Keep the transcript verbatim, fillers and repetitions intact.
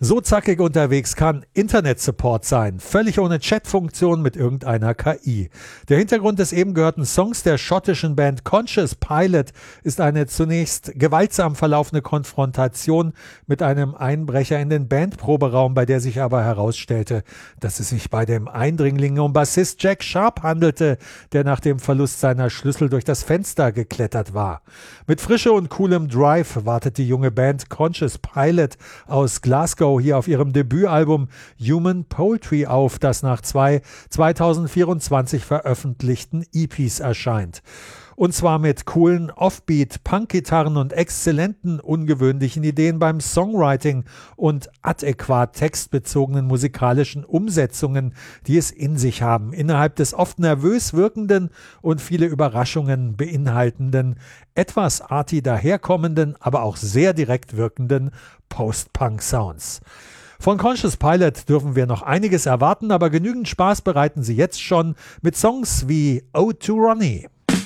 So zackig unterwegs kann Internet-Support sein, völlig ohne Chatfunktion mit irgendeiner K I. Der Hintergrund des eben gehörten Songs der schottischen Band Conscious Pilot ist eine zunächst gewaltsam verlaufende Konfrontation mit einem Einbrecher in den Bandproberaum, bei der sich aber herausstellte, dass es sich bei dem Eindringling um Bassist Jack Sharp handelte, der nach dem Verlust seiner Schlüssel durch das Fenster geklettert war. Mit Frische und coolem Drive wartet die junge Band Conscious Pilot aus Glasgow hier auf ihrem Debütalbum Human Poultry auf, das nach zwei zweitausendvierundzwanzig veröffentlichten E Ps erscheint. Und zwar mit coolen Offbeat-Punk-Gitarren und exzellenten, ungewöhnlichen Ideen beim Songwriting und adäquat textbezogenen musikalischen Umsetzungen, die es in sich haben, innerhalb des oft nervös wirkenden und viele Überraschungen beinhaltenden, etwas arty daherkommenden, aber auch sehr direkt wirkenden Post-Punk-Sounds. Von Conscious Pilot dürfen wir noch einiges erwarten, aber genügend Spaß bereiten sie jetzt schon mit Songs wie Ode to Ronnie.